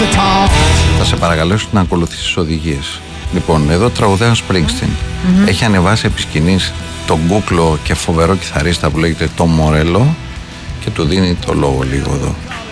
Θα σε παρακαλέσω να ακολουθήσεις οδηγίες. Λοιπόν, εδώ τραγουδάει ο Springsteen. Έχει ανεβάσει επί σκηνής τον κούκλο και φοβερό κιθαρίστα που λέγεται Tom Morello και του δίνει το λόγο λίγο εδώ.